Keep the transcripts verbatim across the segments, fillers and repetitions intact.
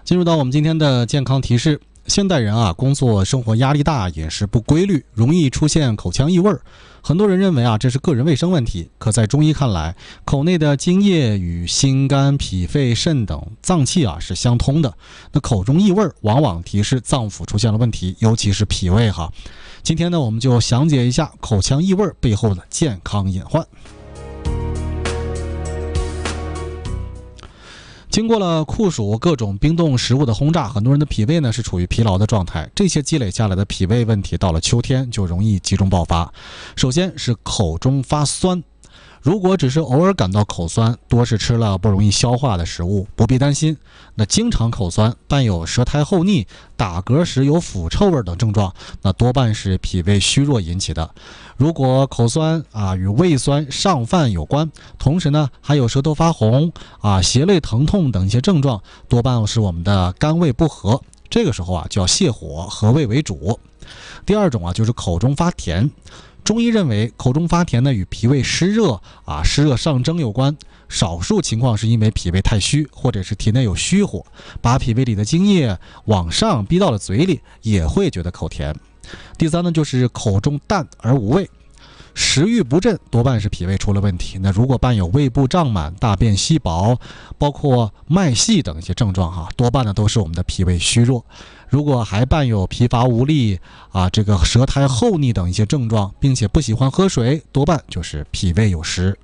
进入到我们今天的健康提示，现代人啊，工作生活压力大，饮食不规律，容易出现口腔异味。很多人认为啊，这是个人卫生问题，可在中医看来，口内的津液与心肝脾肺肾等脏器啊是相通的。那口中异味往往提示脏腑出现了问题，尤其是脾胃哈。今天呢，我们就详解一下口腔异味背后的健康隐患。经过了酷暑各种冰冻食物的轰炸，很多人的脾胃呢是处于疲劳的状态，这些积累下来的脾胃问题到了秋天就容易集中爆发。首先是口中发酸，如果只是偶尔感到口酸，多是吃了不容易消化的食物，不必担心。那经常口酸，伴有舌苔厚腻、打嗝时有腐臭味等症状，那多半是脾胃虚弱引起的。如果口酸啊与胃酸上犯有关，同时呢还有舌头发红啊、胁肋疼痛等一些症状，多半是我们的肝胃不和。这个时候啊就要泻火，和胃为主。第二种啊就是口中发甜。中医认为口中发甜呢与脾胃湿热啊湿热上蒸有关，少数情况是因为脾胃太虚，或者是体内有虚火，把脾胃里的津液往上逼到了嘴里，也会觉得口甜。第三呢就是口中淡而无味，食欲不振多半是脾胃出了问题。那如果伴有胃部胀满、大便稀薄，包括脉细等一些症状哈，多半呢都是我们的脾胃虚弱。如果还伴有疲乏无力啊，这个舌苔厚腻等一些症状，并且不喜欢喝水，多半就是脾胃有湿。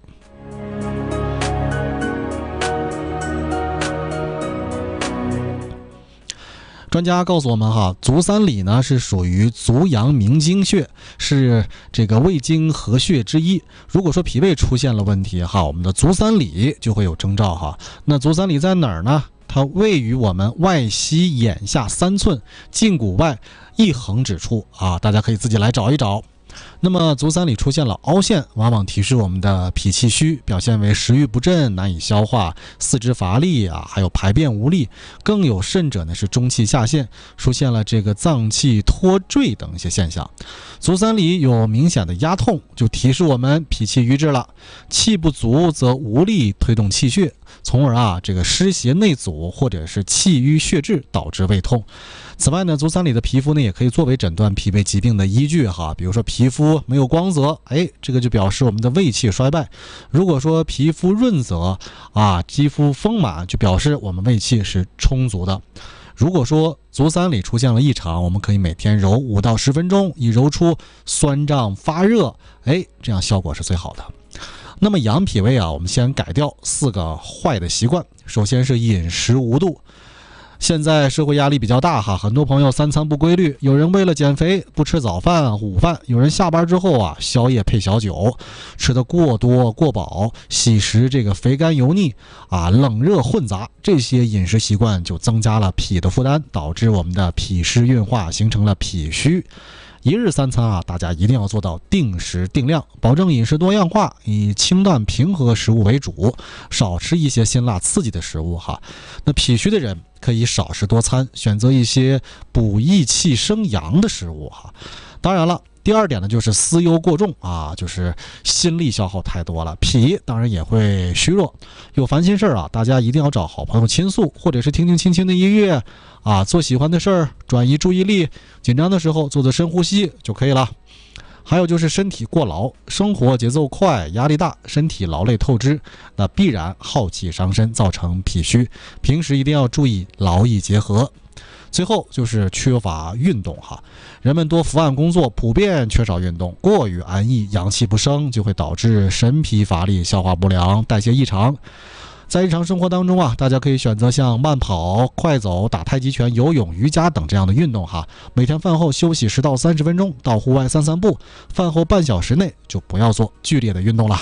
专家告诉我们哈，足三里呢是属于足阳明经穴，是这个胃经合穴之一。如果说脾胃出现了问题哈，我们的足三里就会有征兆哈。那足三里在哪儿呢？它位于我们外膝眼下三寸，胫骨外一横指处啊，大家可以自己来找一找。那么足三里出现了凹陷，往往提示我们的脾气虚，表现为食欲不振、难以消化、四肢乏力啊，还有排便无力。更有甚者呢是中气下陷，出现了这个脏器脱坠等一些现象。足三里有明显的压痛，就提示我们脾气瘀滞了。气不足则无力推动气血，从而啊这个湿邪内阻，或者是气瘀血滞，导致胃痛。此外呢，足三里的皮肤呢也可以作为诊断脾胃疾病的依据哈。比如说皮肤没有光泽，哎，这个就表示我们的胃气衰败；如果说皮肤润泽啊，肌肤丰满，就表示我们胃气是充足的。如果说足三里出现了异常，我们可以每天揉五到十分钟，以揉出酸胀发热，哎，这样效果是最好的。那么养脾胃啊，我们先改掉四个坏的习惯。首先是饮食无度。现在社会压力比较大哈，很多朋友三餐不规律，有人为了减肥不吃早饭午饭，有人下班之后啊宵夜配小酒，吃得过多过饱，喜食这个肥甘油腻啊冷热混杂，这些饮食习惯就增加了脾的负担，导致我们的脾湿运化，形成了脾虚。一日三餐啊，大家一定要做到定时定量，保证饮食多样化，以清淡平和食物为主，少吃一些辛辣刺激的食物哈。那脾虚的人可以少食多餐，选择一些补益气生阳的食物哈。当然了，第二点呢就是思忧过重啊，就是心力消耗太多了，脾当然也会虚弱。有烦心事儿啊，大家一定要找好朋友倾诉，或者是听听轻轻的音乐啊，做喜欢的事儿，转移注意力。紧张的时候做做深呼吸就可以了。还有就是身体过劳，生活节奏快，压力大，身体劳累透支，那必然耗气伤身，造成脾虚。平时一定要注意劳逸结合。最后就是缺乏运动哈，人们多伏案工作，普遍缺少运动，过于安逸，阳气不生，就会导致神疲乏力、消化不良、代谢异常。在日常生活当中啊，大家可以选择像慢跑、快走、打太极拳、游泳、瑜伽等这样的运动哈。每天饭后休息十到三十分钟，到户外散散步。饭后半小时内就不要做剧烈的运动了。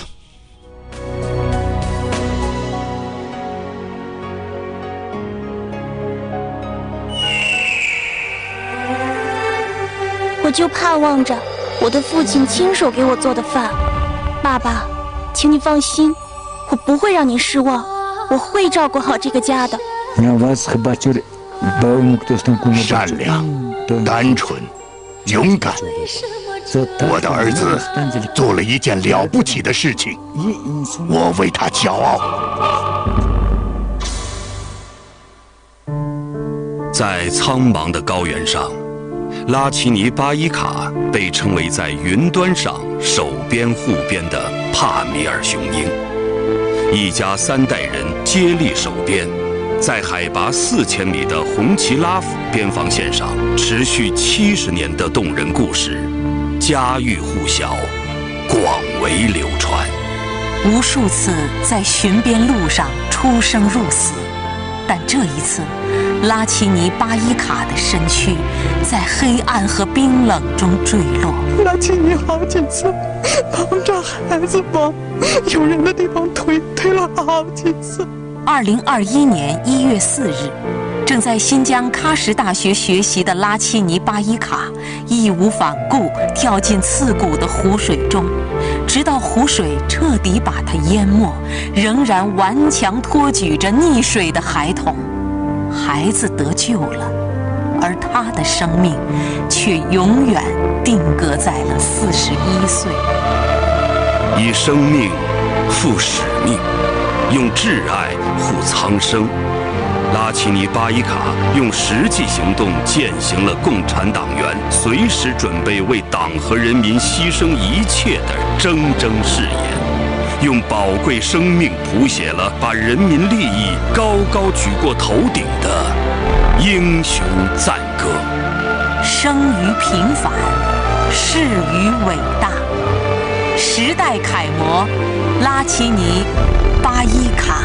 我就盼望着我的父亲亲手给我做的饭。爸爸，请你放心，我不会让你失望，我会照顾好这个家的。 善良、单纯、勇敢，我的儿子做了一件了不起的事情，我为他骄傲。 在苍茫的高原上，拉齐尼巴伊卡被称为在云端上守边护边的帕米尔雄鹰。一家三代人接力守边，在海拔四千米的红旗拉府边防线上持续七十年的动人故事，家喻户晓，广为流传。 无数次在巡边路上出生入死，但这一次，拉齐尼巴伊卡的身躯在黑暗和冰冷中坠落。 拉齐尼好几次帮着孩子往有人的地方推，推了好几次。 二零二一年一月四日，正在新疆喀什大学学习的拉齐尼巴伊卡义无反顾跳进刺骨的湖水中，直到湖水彻底把他淹没，仍然顽强托举着溺水的孩童。孩子得救了，而他的生命却永远定格在了四十一岁。 以生命赴使命，用挚爱护苍生。拉齐尼巴伊卡用实际行动践行了共产党员随时准备为党和人民牺牲一切的铮铮誓言，用宝贵生命谱写了把人民利益高高举过头顶的英雄赞歌。 生于平凡，逝于伟大，时代楷模拉齐尼巴伊卡。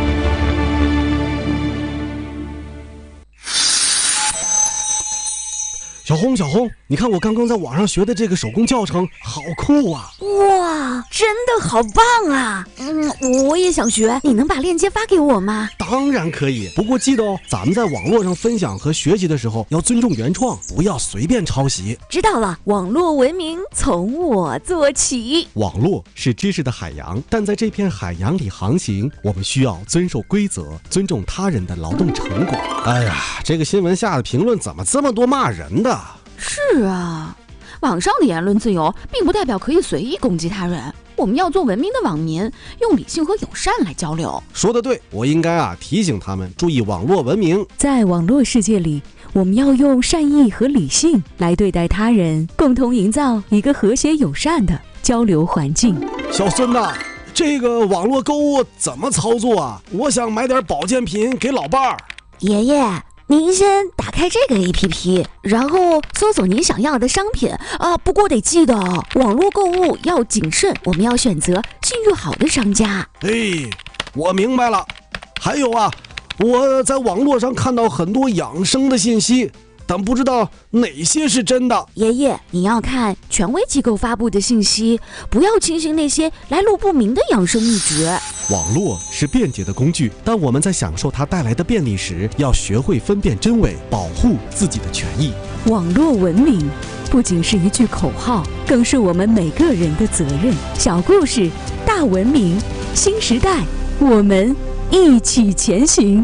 小红，小红，你看我刚刚在网上学的这个手工教程，好酷啊！ 哇，真的好棒啊！嗯，我也想学，你能把链接发给我吗？ 当然可以，不过记得哦，咱们在网络上分享和学习的时候要尊重原创，不要随便抄袭。 知道了，网络文明从我做起。 网络是知识的海洋，但在这片海洋里航行，我们需要遵守规则，尊重他人的劳动成果。哎呀，这个新闻下的评论怎么这么多骂人的？ 是啊，网上的言论自由并不代表可以随意攻击他人，我们要做文明的网民，用理性和友善来交流。 说得对，我应该啊提醒他们注意网络文明。 在网络世界里，我们要用善意和理性来对待他人，共同营造一个和谐友善的交流环境。 小孙呐，这个网络购物怎么操作啊？我想买点保健品给老伴儿。 爷爷，您先打开这个 A P P， 然后搜索您想要的商品啊。不过得记得哦，网络购物要谨慎，我们要选择信誉好的商家。 哎，我明白了。还有啊，我在网络上看到很多养生的信息，但不知道哪些是真的。 爷爷，你要看权威机构发布的信息，不要轻信那些来路不明的养生秘诀。 网络是便捷的工具，但我们在享受它带来的便利时，要学会分辨真伪，保护自己的权益。 网络文明不仅是一句口号，更是我们每个人的责任。小故事，大文明，新时代，我们一起前行。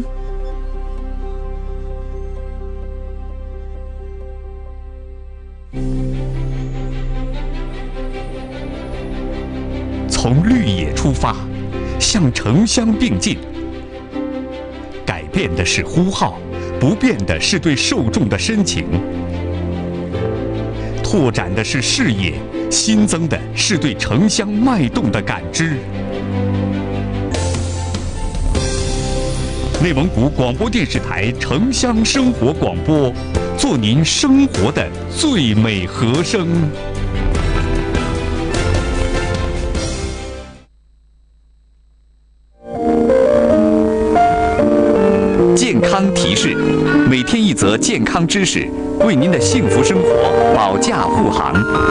从绿野出发，向城乡并进。改变的是呼号，不变的是对受众的深情。拓展的是视野，新增的是对城乡脉动的感知。内蒙古广播电视台城乡生活广播，做您生活的最美和声。健康提示，每天一则健康知识，为您的幸福生活保驾护航。